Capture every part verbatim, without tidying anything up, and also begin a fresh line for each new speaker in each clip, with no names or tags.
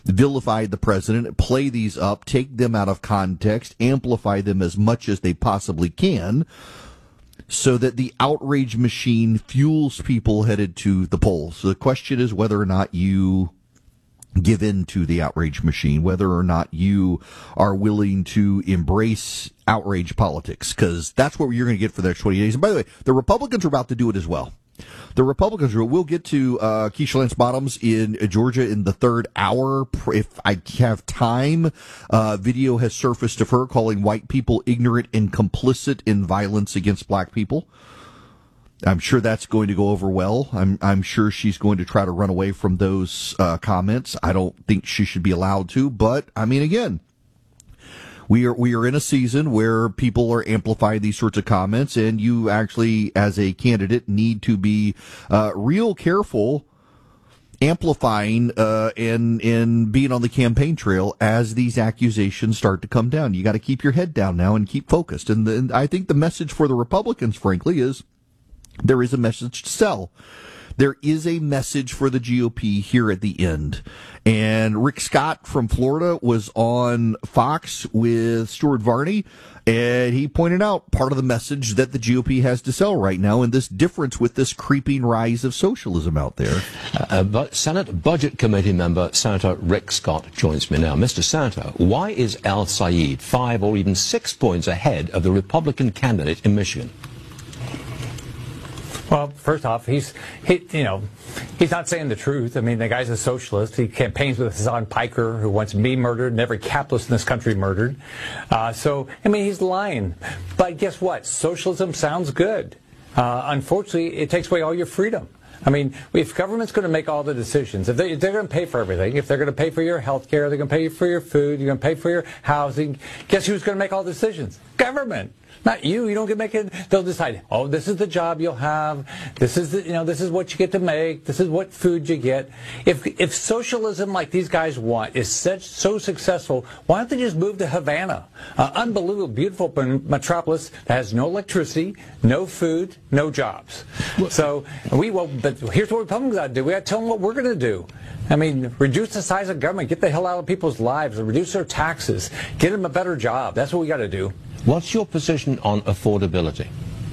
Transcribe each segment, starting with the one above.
vilify the president, play these up, take them out of context, amplify them as much as they possibly can, so that the outrage machine fuels people headed to the polls. So the question is whether or not you give in to the outrage machine, whether or not you are willing to embrace outrage politics, because that's what you're going to get for the next twenty days. And by the way, the Republicans are about to do it as well. The Republicans are, we'll get to uh, Keisha Lance Bottoms in uh, Georgia in the third hour. If I have time, uh, video has surfaced of her calling white people ignorant and complicit in violence against black people. I'm sure that's going to go over well. I'm, I'm sure she's going to try to run away from those uh, comments. I don't think she should be allowed to, but I mean, again, we are we are in a season where people are amplifying these sorts of comments, and you actually, as a candidate, need to be uh, real careful amplifying uh, and and being on the campaign trail as these accusations start to come down. You got to keep your head down now and keep focused. And, the, and I think the message for the Republicans, frankly, is there is a message to sell. There is a message for the G O P here at the end. And Rick Scott from Florida was on Fox with Stuart Varney, and he pointed out part of the message that the G O P has to sell right now, and this difference with this creeping rise of socialism out there.
Uh, but Senate Budget Committee member Senator Rick Scott joins me now. Mister Senator, why is Al Sayed five or even six points ahead of the Republican candidate in Michigan?
Well, first off, he's he, you know, he's not saying the truth. I mean, the guy's a socialist. He campaigns with Hassan Piker, who wants me murdered and every capitalist in this country murdered. Uh, so, I mean, he's lying. But guess what? Socialism sounds good. Uh, unfortunately, it takes away all your freedom. I mean, if government's going to make all the decisions, if, they, if they're going to pay for everything, if they're going to pay for your health care, they're going to pay for your food, you're going to pay for your housing, guess who's going to make all the decisions? Government. Not you. You don't get to make it. They'll decide, oh, this is the job you'll have. This is the, you know, this is what you get to make. This is what food you get. If if socialism like these guys want is such so successful, why don't they just move to Havana, an unbelievable, beautiful metropolis that has no electricity, no food, no jobs? So we will. But here's what Republicans got to do. We got to tell them what we're going to do. I mean, reduce the size of government, get the hell out of people's lives, reduce their taxes, get them a better job. That's what we got to do.
What's your position on affordability?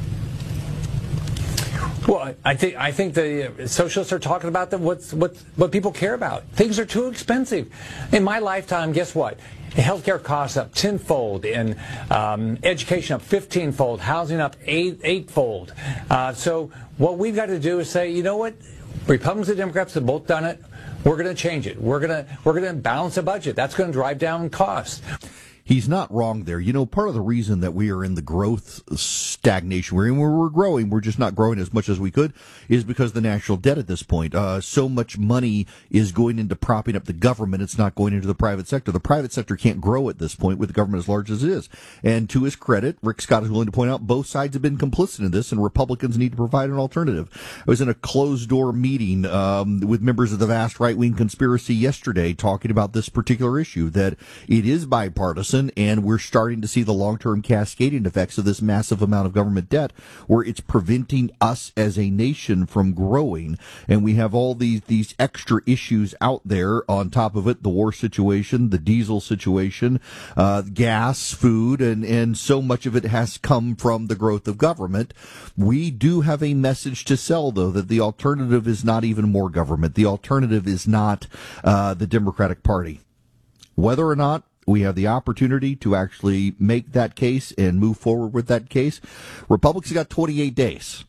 Well, I think I think the socialists are talking about the, what's, what what people care about. Things are too expensive. In my lifetime, guess what? Healthcare costs up tenfold, and um, education up fifteenfold, housing up eight eightfold. Uh, so what we've got to do is say, you know what? Republicans and Democrats have both done it. We're going to change it. We're going to we're going to balance the budget. That's going to drive down costs.
He's not wrong there. You know, part of the reason that we are in the growth stagnation we're in, where we're growing, we're just not growing as much as we could, is because of the national debt at this point. Uh, so much money is going into propping up the government. It's not going into the private sector. The private sector can't grow at this point with the government as large as it is. And to his credit, Rick Scott is willing to point out both sides have been complicit in this, and Republicans need to provide an alternative. I was in a closed-door meeting um, with members of the vast right-wing conspiracy yesterday talking about this particular issue, that it is bipartisan, and we're starting to see the long-term cascading effects of this massive amount of government debt, where it's preventing us as a nation from growing. And we have all these these extra issues out there on top of it: the war situation, the diesel situation, uh, gas, food, and and so much of it has come from the growth of government. We do have a message to sell, though, that the alternative is not even more government. The alternative is not uh, the Democratic Party. Whether or not we have the opportunity to actually make that case and move forward with that case, Republicans got twenty-eight days.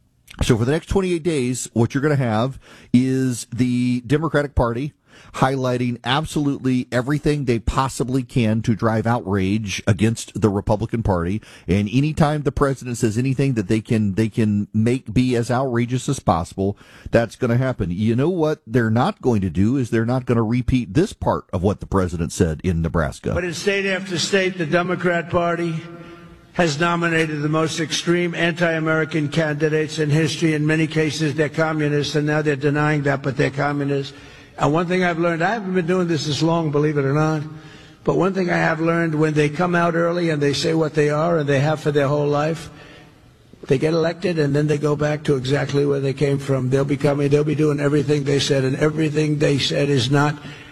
So for the next twenty-eight days, what you're going to have is the Democratic Party highlighting absolutely everything they possibly can to drive outrage against the Republican Party. And anytime the president says anything that they can they can make be as outrageous as possible, that's going to happen. You know what they're not going to do is they're not going to repeat this part of what the president said in Nebraska.
But in state after state, the Democrat Party has nominated the most extreme anti-American candidates in history. In many cases, they're communists, and now they're denying that, but they're communists. And one thing I've learned, I haven't been doing this as long, believe it or not, but one thing I have learned, when they come out early and they say what they are and they have for their whole life, they get elected and then they go back to exactly where they came from. They'll be coming, they'll be doing everything they said, and everything they said is not